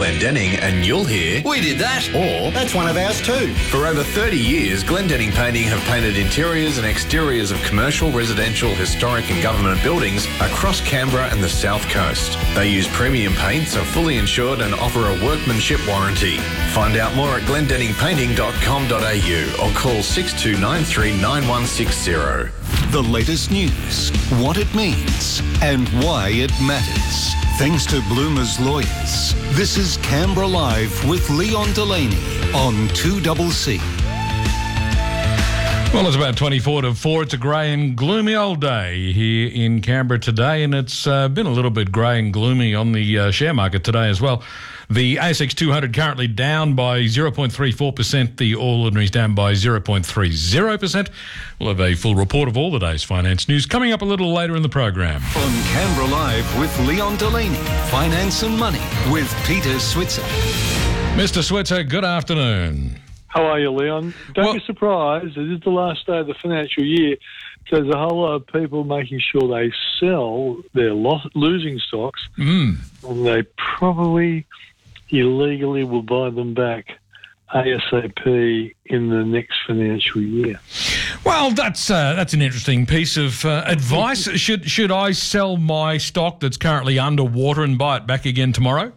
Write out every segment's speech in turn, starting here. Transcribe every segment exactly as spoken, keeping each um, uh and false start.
Glendenning and you'll hear, "We did that," or "That's one of ours too." for over thirty years, Glendenning Painting have painted interiors and exteriors of commercial, residential, historic and government buildings across Canberra and the South Coast. They use premium paints, are fully insured and offer a workmanship warranty. Find out more at glendenning painting dot com dot a u or call six two nine three nine one six zero. The latest news, what it means and why it matters. Thanks to Bloomer's Lawyers. This is Canberra Live with Leon Delaney on two C C. Well, it's about twenty-four to four. It's a grey and gloomy old day here in Canberra today, and it's uh, been a little bit grey and gloomy on the uh, share market today as well. The A S X two hundred currently down by zero point three four percent. The All Ordinaries down by zero point three zero percent. We'll have a full report of all the day's finance news coming up a little later in the program. On Canberra Live with Leon Delaney, Finance and Money with Peter Switzer. Mister Switzer, good afternoon. How are you, Leon? Don't well, be surprised. It is the last day of the financial year, so there's a whole lot of people making sure they sell their loss, losing stocks, mm. and they probably illegally will buy them back ASAP in the next financial year. Well, that's uh, that's an interesting piece of uh, advice. Should should I sell my stock that's currently underwater and buy it back again tomorrow?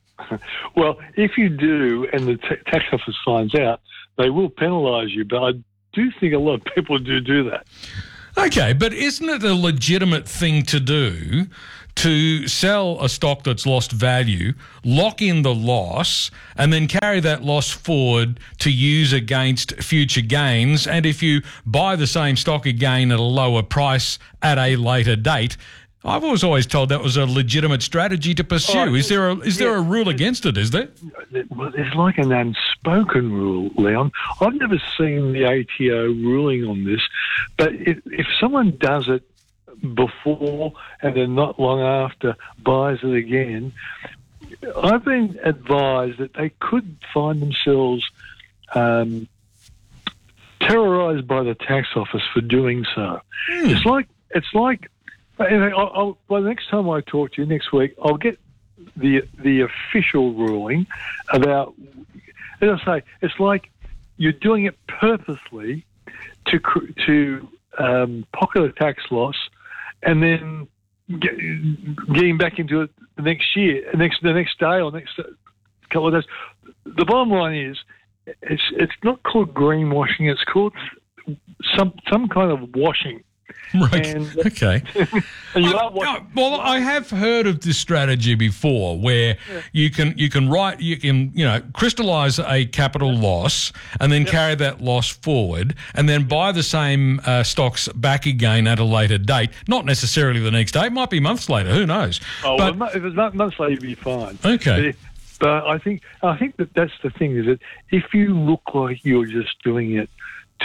Well, if you do and the t- tax office finds out, they will penalise you, but I do think a lot of people do do that. Okay, but isn't it a legitimate thing to do to sell a stock that's lost value, lock in the loss, and then carry that loss forward to use against future gains? And if you buy the same stock again at a lower price at a later date, I was always told that was a legitimate strategy to pursue. Oh, is there a is yeah, there a rule against it, is there? Well, there's like an unspoken rule, Leon. I've never seen the A T O ruling on this, but if, if someone does it before and then not long after buys it again, I've been advised that they could find themselves um, terrorised by the tax office for doing so. Hmm. It's like it's like. Anyway, I'll, I'll, by the next time I talk to you next week, I'll get the the official ruling about. As I say, it's like you're doing it purposely to to um, pocket a tax loss, and then get, getting back into it the next year, next the next day or next couple of days. The bottom line is, it's it's not called greenwashing. It's called some some kind of washing. Right. And, okay. and you I, are watching. well, I have heard of this strategy before, where yeah. you can you can write you can you know crystallise a capital yeah. loss and then yeah. carry that loss forward, and then buy the same uh, stocks back again at a later date. Not necessarily the next day; it might be months later. Who knows? Oh, but, well, if it's not months later, you'd be fine. Okay. But, but I think I think that that's the thing, is that if you look like you're just doing it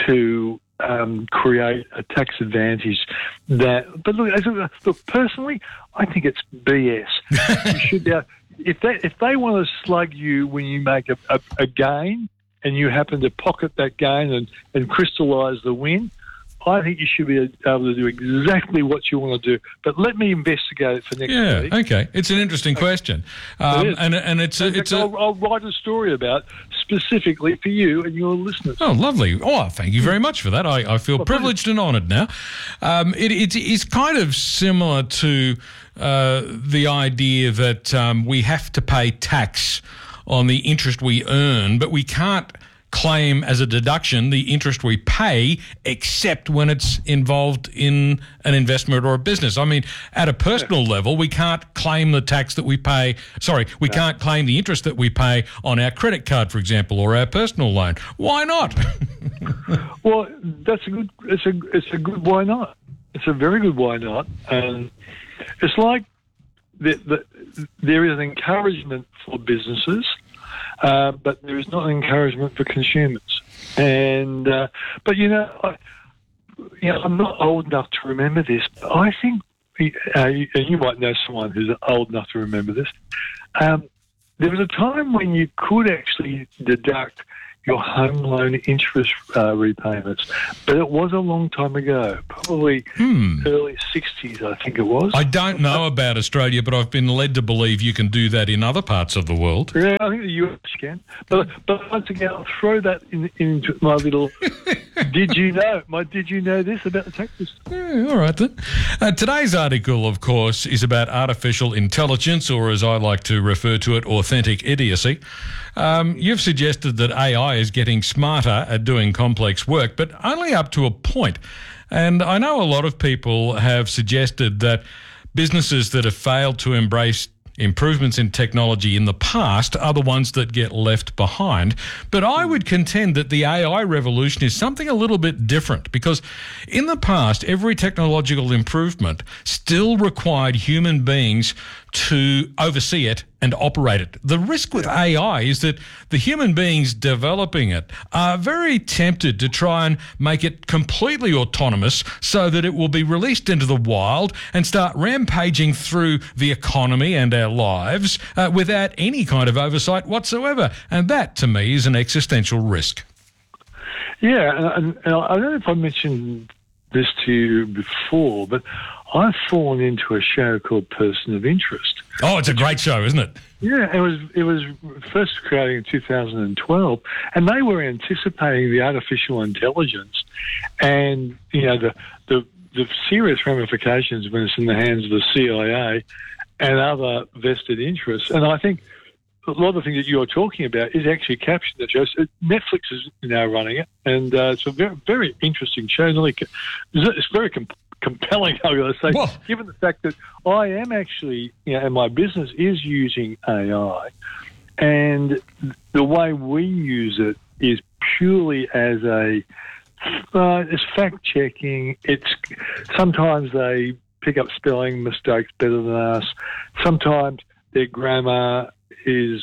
to Um, create a tax advantage, that. But look, look. Personally, I think it's B S. You should be able, if they if they want to slug you when you make a, a, a gain, and you happen to pocket that gain and, and crystallise the win, I think you should be able to do exactly what you want to do. But let me investigate it for next yeah, week. Yeah, okay. It's an interesting okay. question, um, it and and it's a, it's a. I'll, I'll write a story about specifically for you and your listeners. Oh, lovely! Oh, thank you very much for that. I, I feel well, privileged and honoured now. Um, it, it is kind of similar to uh, the idea that um, we have to pay tax on the interest we earn, but we can't claim as a deduction the interest we pay, except when it's involved in an investment or a business. I mean, at a personal yeah. level, we can't claim the tax that we pay. Sorry, we no. can't claim the interest that we pay on our credit card, for example, or our personal loan. Why not? Well, that's a good. It's a. It's a good. Why not? It's a very good. Why not? And it's like the, the, there is an encouragement for businesses. Uh, but there is not an encouragement for consumers, and uh, but you know, I, you know, I'm not old enough to remember this. But I think, uh, you, and you might know someone who's old enough to remember this. Um, there was a time when you could actually deduct your home loan interest uh, repayments. But it was a long time ago, probably Hmm. early sixties, I think it was. I don't know about Australia, but I've been led to believe you can do that in other parts of the world. Yeah, I think the U S can. But but once again, I'll throw that in, into my little did you know? My did you know this about the tax system? Yeah, all right then. Uh, today's article, of course, is about artificial intelligence, or as I like to refer to it, authentic idiocy. Um, you've suggested that A I is getting smarter at doing complex work, but only up to a point. And I know a lot of people have suggested that businesses that have failed to embrace improvements in technology in the past are the ones that get left behind. But I would contend that the A I revolution is something a little bit different, because in the past, every technological improvement still required human beings to oversee it and operate it. The risk with A I is that the human beings developing it are very tempted to try and make it completely autonomous so that it will be released into the wild and start rampaging through the economy and our lives uh, without any kind of oversight whatsoever. And that, to me, is an existential risk. Yeah, and, and I don't know if I mentioned this to you before, but I've fallen into a show called Person of Interest. Oh, it's a great show, isn't it? Yeah, it was it was first created in two thousand twelve, and they were anticipating the artificial intelligence and, you know, the, the, the serious ramifications when it's in the hands of the C I A and other vested interests. And I think a lot of the things that you're talking about is actually captured in the show. So Netflix is now running it, and uh, it's a very, very interesting show. It's very com- compelling, I've got to say, well, given the fact that I am actually, you know, and my business is using A I, and the way we use it is purely as a, uh, it's fact-checking. It's sometimes they pick up spelling mistakes better than us. Sometimes their grammar is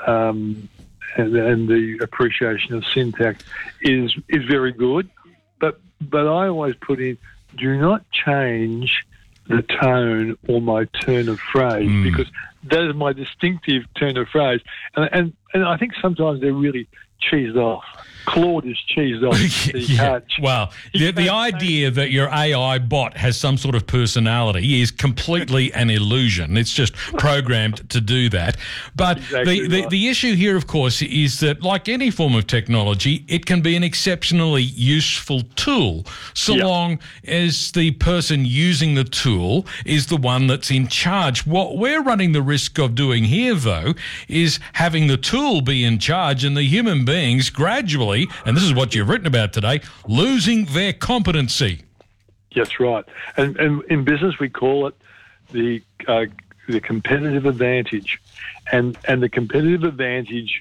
um, and, and the appreciation of syntax is is very good, but but I always put in, do not change the tone or my turn of phrase, mm. because that is my distinctive turn of phrase, and and, and I think sometimes they're really cheesed off. Claude is cheesed off. yeah. Well, the, the idea that your A I bot has some sort of personality is completely an illusion. It's just programmed to do that. But exactly the, the, right. the issue here, of course, is that like any form of technology, it can be an exceptionally useful tool, so yep. long as the person using the tool is the one that's in charge. What we're running the risk of doing here, though, is having the tool be in charge and the human beings gradually, and this is what you've written about today, losing their competency. That's right. And, and in business, we call it the uh, the competitive advantage. And, and the competitive advantage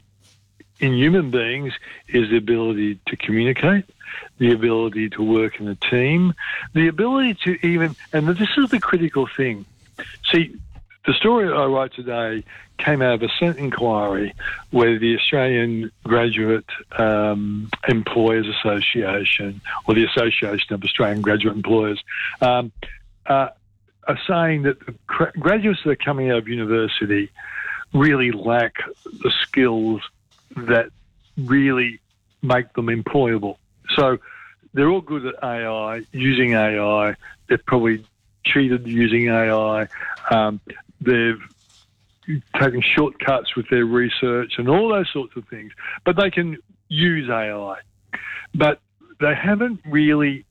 in human beings is the ability to communicate, the ability to work in a team, the ability to even, and this is the critical thing. See, the story I write today came out of a Senate inquiry where the Australian Graduate um, Employers Association, or the Association of Australian Graduate Employers, um, uh, are saying that the graduates that are coming out of university really lack the skills that really make them employable. So they're all good at A I, using A I. They've probably cheated using A I. Um, they've taken shortcuts with their research and all those sorts of things. But they can use A I. But they haven't really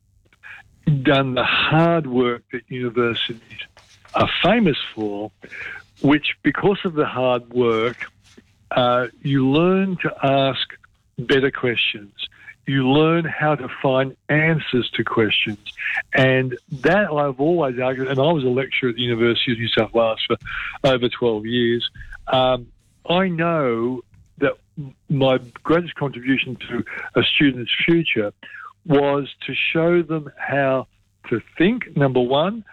done the hard work that universities are famous for, which, because of the hard work, uh, you learn to ask better questions. You learn how to find answers to questions. And that I've always argued, and I was a lecturer at the University of New South Wales for over twelve years. Um, I know that my greatest contribution to a student's future was to show them how to think, number one,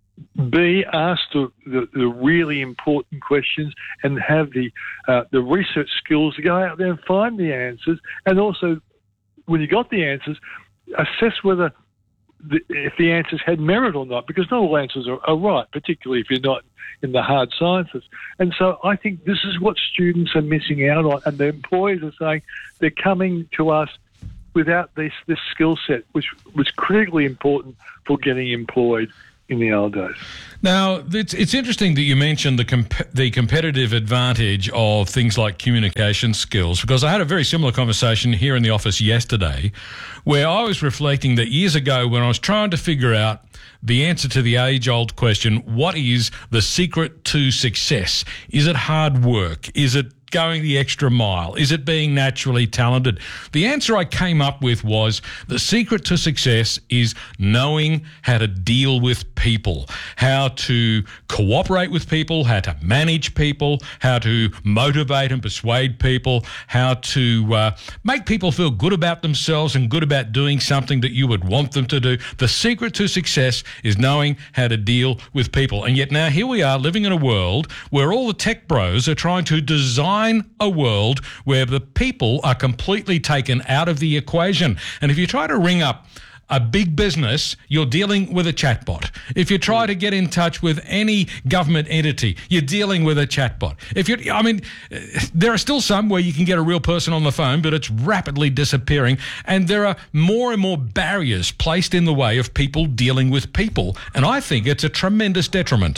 B, ask the, the, the really important questions and have the uh, the research skills to go out there and find the answers, and also, when you got the answers, assess whether the, if the answers had merit or not, because not all answers are, are right, particularly if you're not in the hard sciences. And so I think this is what students are missing out on, and the employers are saying they're coming to us without this, this skill set, which was critically important for getting employed in the old days. Now, it's, it's interesting that you mentioned the comp- the competitive advantage of things like communication skills, because I had a very similar conversation here in the office yesterday where I was reflecting that years ago when I was trying to figure out the answer to the age-old question, what is the secret to success? Is it hard work? Is it going the extra mile? Is it being naturally talented? The answer I came up with was the secret to success is knowing how to deal with people, how to cooperate with people, how to manage people, how to motivate and persuade people, how to uh, make people feel good about themselves and good about doing something that you would want them to do. The secret to success is knowing how to deal with people. And yet now here we are living in a world where all the tech bros are trying to design a world where the people are completely taken out of the equation. And if you try to ring up a big business, you're dealing with a chatbot. If you try to get in touch with any government entity, you're dealing with a chatbot. If you, I mean, there are still some where you can get a real person on the phone, but it's rapidly disappearing. And there are more and more barriers placed in the way of people dealing with people. And I think it's a tremendous detriment.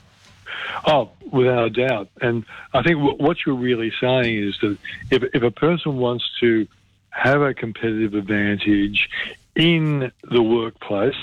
Oh, without a doubt. And I think w- what you're really saying is that if, if a person wants to have a competitive advantage in the workplace,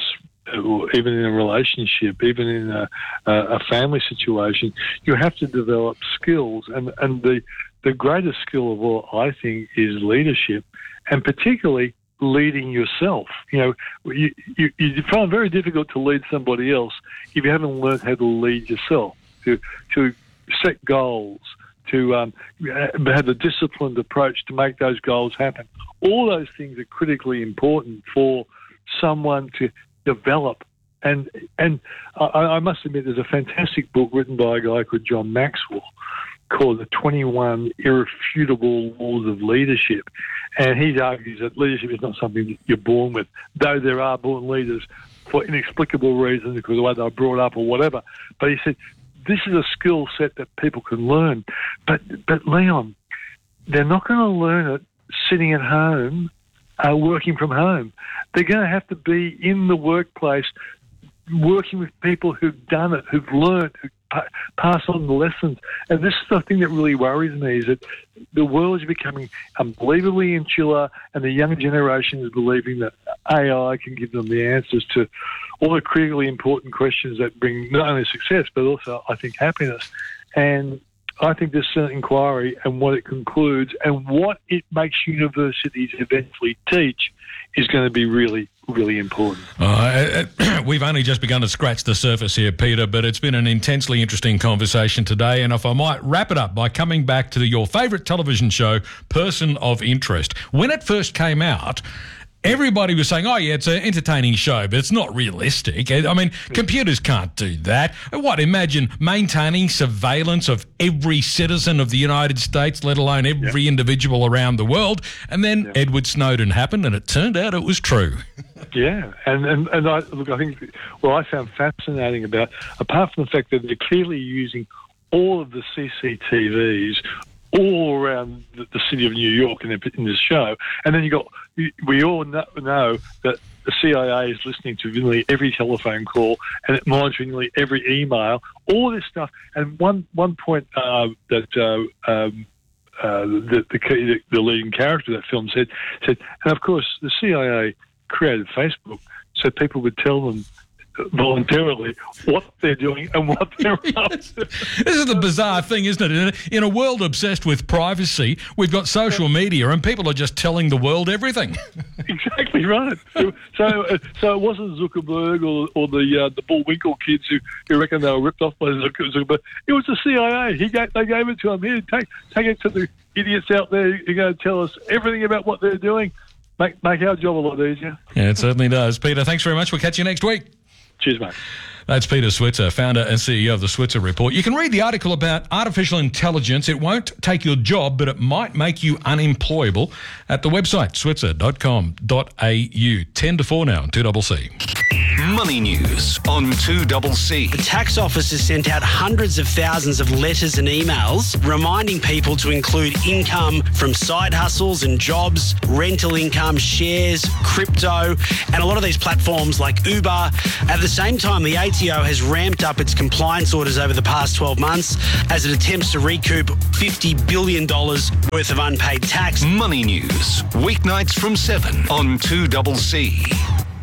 or even in a relationship, even in a, a family situation, you have to develop skills. And, and the, the greatest skill of all, I think, is leadership, and particularly leading yourself. You know, you, you, you find it very difficult to lead somebody else if you haven't learned how to lead yourself. To, to set goals, to um, have a disciplined approach to make those goals happen. All those things are critically important for someone to develop. And and I, I must admit, there's a fantastic book written by a guy called John Maxwell called The twenty-one Irrefutable Laws of Leadership. And he argues that leadership is not something that you're born with, though there are born leaders for inexplicable reasons, because of the way they were brought up or whatever. But he said, this is a skill set that people can learn. But, but Leon, they're not going to learn it sitting at home, uh, working from home. They're going to have to be in the workplace, working with people who've done it, who've learned, who pa- pass on the lessons. And this is the thing that really worries me, is that the world is becoming unbelievably insular, and the younger generation is believing that A I can give them the answers to all the critically important questions that bring not only success, but also, I think, happiness. And I think this Senate inquiry and what it concludes and what it makes universities eventually teach is going to be really, really important. Uh, we've only just begun to scratch the surface here, Peter, but it's been an intensely interesting conversation today. And if I might wrap it up by coming back to the, your favourite television show, Person of Interest. When it first came out, everybody was saying, oh, yeah, it's an entertaining show, but it's not realistic. I mean, computers can't do that. What, imagine maintaining surveillance of every citizen of the United States, let alone every yep. individual around the world. And then yep. Edward Snowden happened, and it turned out it was true. Yeah, and, and, and I, look, I think what I found fascinating about, apart from the fact that they're clearly using all of the C C T Vs all around the, the city of New York in, in this show, and then you got, we all know, know that the C I A is listening to nearly every telephone call and monitoring nearly every email, all this stuff. And one one point uh, that uh, um, uh, the, the the leading character of that film said said, and of course the C I A created Facebook so people would tell them voluntarily what they're doing and what they're up to. This is the bizarre thing, isn't it? In a world obsessed with privacy, we've got social media and people are just telling the world everything. Exactly right. So, so, so it wasn't Zuckerberg or, or the uh, the Bullwinkle kids who, who reckon they were ripped off by Zuckerberg. It was the C I A. He gave, they gave it to him. Here, take take it to the idiots out there who are going to tell us everything about what they're doing. Make make our job a lot easier. Yeah, it certainly does. Peter, thanks very much. We'll catch you next week. Cheers, mate. That's Peter Switzer, founder and C E O of the Switzer Report. You can read the article about artificial intelligence. It won't take your job, but it might make you unemployable at the website switzer dot com dot a u. ten to four now on two C C. Money news on two C C. The tax office has sent out hundreds of thousands of letters and emails reminding people to include income from side hustles and jobs, rental income, shares, crypto, and a lot of these platforms like Uber. At the same time, the A T O has ramped up its compliance orders over the past twelve months as it attempts to recoup fifty billion dollars worth of unpaid tax. Money news, weeknights from seven on two C C.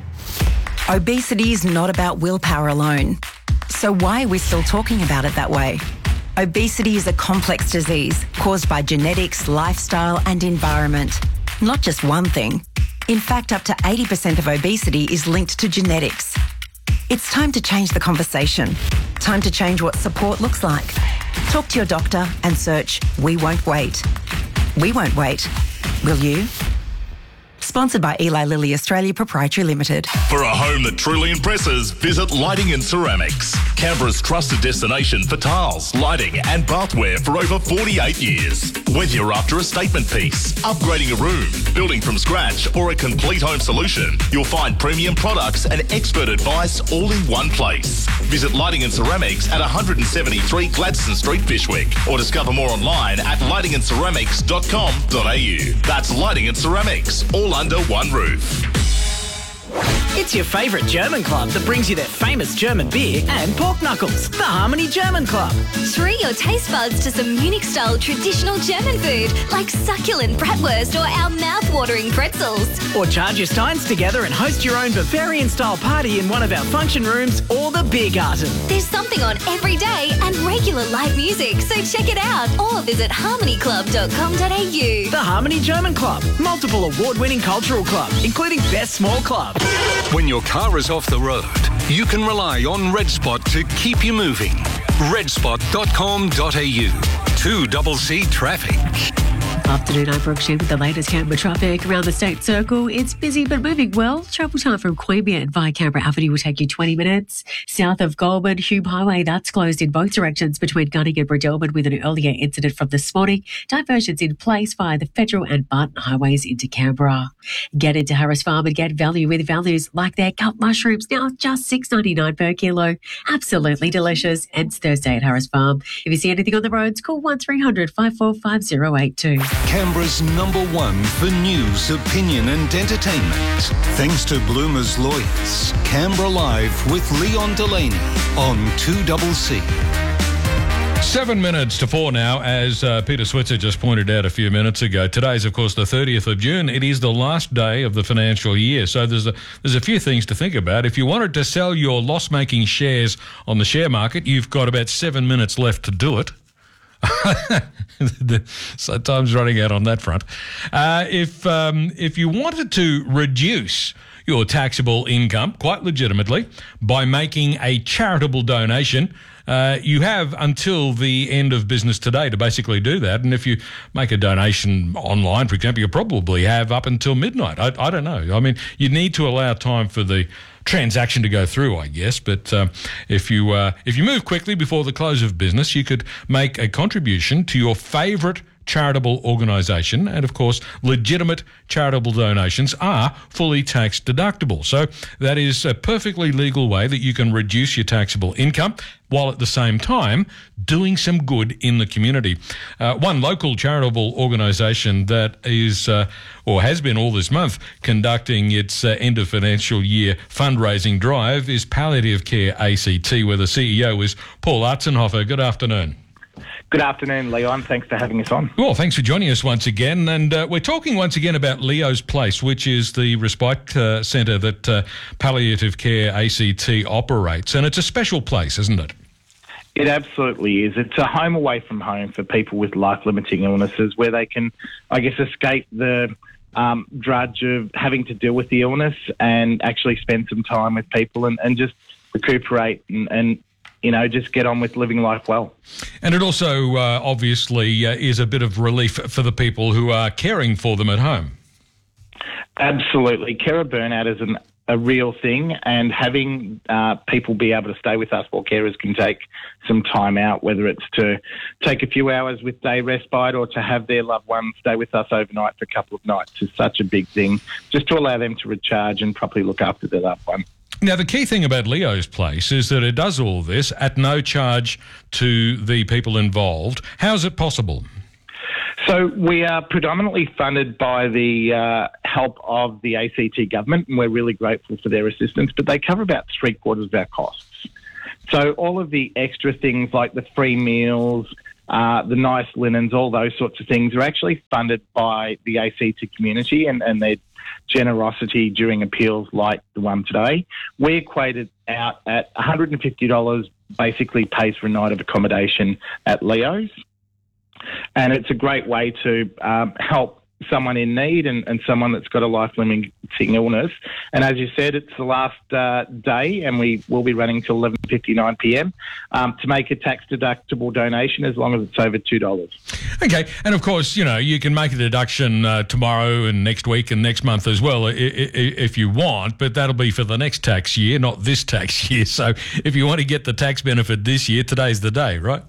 Obesity is not about willpower alone. So why are we still talking about it that way? Obesity is a complex disease caused by genetics, lifestyle and environment. Not just one thing. In fact, up to eighty percent of obesity is linked to genetics. It's time to change the conversation. Time to change what support looks like. Talk to your doctor and search We Won't Wait. We won't wait. Will you? Sponsored by Eli Lilly Australia Proprietary Limited. For a home that truly impresses, visit Lighting and Ceramics, Canberra's trusted destination for tiles, lighting and bathware for over forty-eight years. Whether you're after a statement piece, upgrading a room, building from scratch or a complete home solution, you'll find premium products and expert advice all in one place. Visit Lighting and Ceramics at one seventy-three Gladstone Street, Fishwick, or discover more online at lighting and ceramics dot com dot a u. That's Lighting and Ceramics, all under one roof. It's your favourite German club that brings you their famous German beer and pork knuckles. The Harmony German Club. Treat your taste buds to some Munich-style traditional German food like succulent bratwurst or our mouth-watering pretzels. Or charge your steins together and host your own Bavarian-style party in one of our function rooms or the Beer Garden. There's something on every day and regular live music, so check it out or visit harmony club dot com dot a u. The Harmony German Club. Multiple award-winning cultural club, including Best Small Club. When your car is off the road, you can rely on RedSpot to keep you moving. red spot dot com dot a u. two C C traffic. Afternoon, I'm Brooke Shin with the latest Canberra traffic around the State Circle. It's busy but moving well. Travel time from Queanbeyan via Canberra Avenue will take you twenty minutes. South of Goulburn, Hume Highway, that's closed in both directions between Gunning and Bredelman with an earlier incident from this morning. Diversions in place via the Federal and Barton highways into Canberra. Get into Harris Farm and get value with values like their cut mushrooms, now just six dollars ninety-nine per kilo. Absolutely delicious. Ends Thursday at Harris Farm. If you see anything on the roads, call one three hundred five four five zero eight two. Canberra's number one for news, opinion and entertainment. Thanks to Bloomer's Lawyers. Canberra Live with Leon Delaney on two C C. Seven minutes to four now, as uh, Peter Switzer just pointed out a few minutes ago. Today's, of course, the thirtieth of June. It is the last day of the financial year, so there's a, there's a few things to think about. If you wanted to sell your loss-making shares on the share market, you've got about seven minutes left to do it. So time's running out on that front. Uh, if um, if you wanted to reduce your taxable income, quite legitimately, by making a charitable donation, uh, you have until the end of business today to basically do that. And if you make a donation online, for example, you probably have up until midnight. I, I don't know. I mean, you need to allow time for the transaction to go through, I guess. But uh, if you uh, if you move quickly before the close of business, you could make a contribution to your favourite charitable organisation, and of course legitimate charitable donations are fully tax deductible. So that is a perfectly legal way that you can reduce your taxable income while at the same time doing some good in the community. Uh, one local charitable organisation that is uh, or has been all this month conducting its uh, end of financial year fundraising drive is Palliative Care A C T, where the C E O is Paul Atzenhofer. Good afternoon. Good afternoon, Leon. Thanks for having us on. Well, thanks for joining us once again. And uh, we're talking once again about Leo's Place, which is the respite uh, centre that uh, Palliative Care A C T operates. And it's a special place, isn't it? It absolutely is. It's a home away from home for people with life-limiting illnesses where they can, I guess, escape the um, drudge of having to deal with the illness and actually spend some time with people and, and just recuperate and, and you know, just get on with living life well. And it also uh, obviously uh, is a bit of relief for the people who are caring for them at home. Absolutely. Care of burnout is an a real thing, and having uh, people be able to stay with us while carers can take some time out, whether it's to take a few hours with day respite or to have their loved ones stay with us overnight for a couple of nights, is such a big thing, just to allow them to recharge and properly look after their loved one. Now, the key thing about Leo's Place is that it does all this at no charge to the people involved. How is it possible? So we are predominantly funded by the uh, help of the A C T government, and we're really grateful for their assistance, but they cover about three quarters of our costs. So all of the extra things like the free meals, uh, the nice linens, all those sorts of things are actually funded by the A C T community and, and their generosity during appeals like the one today. We equated out at one hundred fifty dollars, basically pays for a night of accommodation at Leo's. And it's a great way to um, help someone in need and, and someone that's got a life-limiting illness. And as you said, it's the last uh, day, and we will be running till eleven fifty-nine p.m. Um, to make a tax-deductible donation as long as it's over two dollars. Okay, and of course, you know, you can make a deduction uh, tomorrow and next week and next month as well if you want, but that'll be for the next tax year, not this tax year. So if you want to get the tax benefit this year, today's the day, right?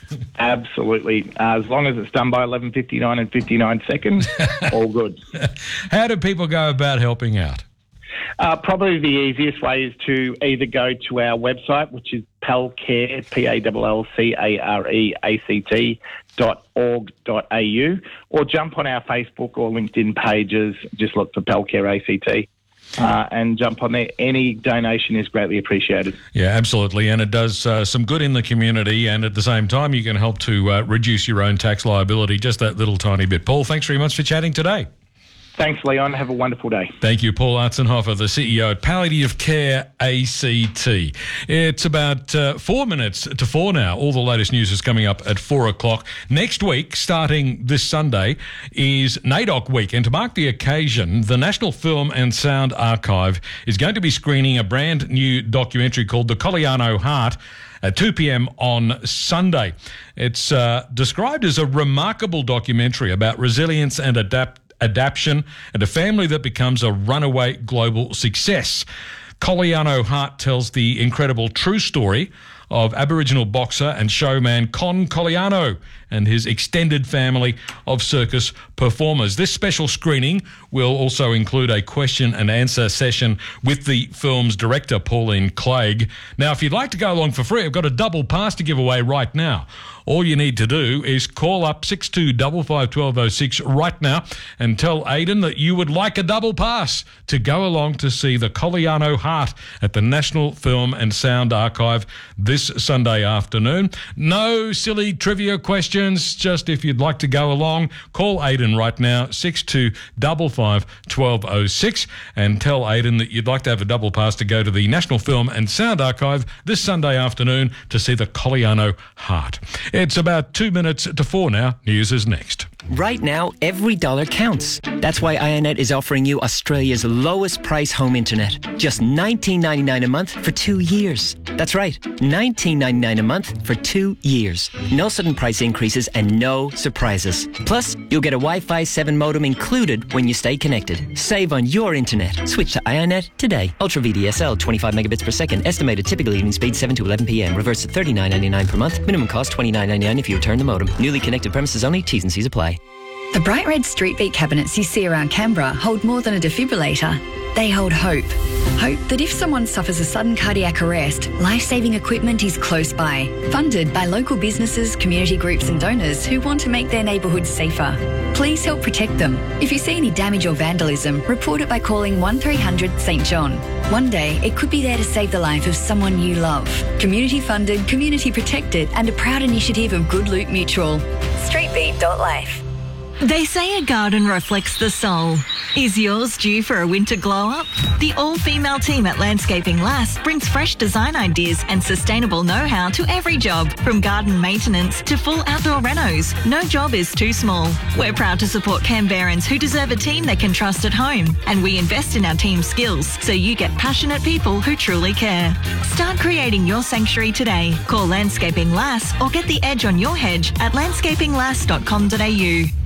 Absolutely. Uh, as long as it's done by eleven fifty-nine and fifty-nine seconds, all good. How do people go about helping out? Uh, probably the easiest way is to either go to our website, which is Palcare, P A L L C A R E A C T dot org dot A U, or jump on our Facebook or LinkedIn pages. Just look for Palcare A C T. Uh, and jump on there. Any donation is greatly appreciated. Yeah, absolutely. And it does uh, some good in the community, and at the same time, you can help to uh, reduce your own tax liability just that little tiny bit. Paul, thanks very much for chatting today. Thanks, Leon. Have a wonderful day. Thank you, Paul Artzenhofer, the C E O at Palliative Care A C T. It's about uh, four minutes to four now. All the latest news is coming up at four o'clock. Next week, starting this Sunday, is NAIDOC Week. And to mark the occasion, the National Film and Sound Archive is going to be screening a brand new documentary called The Coliano Heart at two p.m. on Sunday. It's uh, described as a remarkable documentary about resilience and adapt. adaptation, and a family that becomes a runaway global success. Coliano Heart tells the incredible true story of Aboriginal boxer and showman Con Coliano and his extended family of circus performers. This special screening will also include a question and answer session with the film's director, Pauline Clegg. Now, if you'd like to go along for free, I've got a double pass to give away right now. All you need to do is call up six two five five, one two zero six right now and tell Aidan that you would like a double pass to go along to see the Coliano Heart at the National Film and Sound Archive this Sunday afternoon. No silly trivia questions, just if you'd like to go along, call Aidan right now, six two five five, one two zero six, and tell Aidan that you'd like to have a double pass to go to the National Film and Sound Archive this Sunday afternoon to see the Coliano Heart. It's about two minutes to four now. News is next. Right now, every dollar counts. That's why iiNet is offering you Australia's lowest price home internet. Just nineteen ninety-nine a month for two years. That's right, nineteen ninety-nine a month for two years. No sudden price increases and no surprises. Plus, you'll get a Wi-Fi seven modem included when you stay connected. Save on your internet. Switch to iiNet today. Ultra V D S L, twenty-five megabits per second. Estimated typical evening speed seven to eleven p.m. Reverse at thirty-nine ninety-nine per month. Minimum cost twenty-nine ninety-nine if you return the modem. Newly connected premises only. T's and C's apply. The bright red Street Beat cabinets you see around Canberra hold more than a defibrillator. They hold hope. Hope that if someone suffers a sudden cardiac arrest, life-saving equipment is close by. Funded by local businesses, community groups and donors who want to make their neighbourhoods safer. Please help protect them. If you see any damage or vandalism, report it by calling one three hundred St John. One day, it could be there to save the life of someone you love. Community funded, community protected and a proud initiative of Good Loot Mutual. street beat dot life. They say a garden reflects the soul. Is yours due for a winter glow-up? The all-female team at Landscaping Lass brings fresh design ideas and sustainable know-how to every job, from garden maintenance to full outdoor renos. No job is too small. We're proud to support Canberrans who deserve a team they can trust at home, and we invest in our team's skills so you get passionate people who truly care. Start creating your sanctuary today. Call Landscaping Lass or get the edge on your hedge at landscaping lass dot com dot a u.